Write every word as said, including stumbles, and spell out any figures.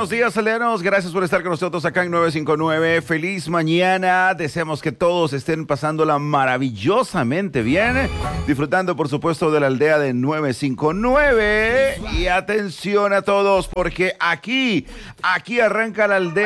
Buenos días, aldeanos. Gracias por estar con nosotros acá en nueve cinco nueve. Feliz mañana. Deseamos que todos estén pasándola maravillosamente bien. Disfrutando, por supuesto, de la aldea de nueve cinco nueve. Y atención a todos, porque aquí, aquí arranca la aldea.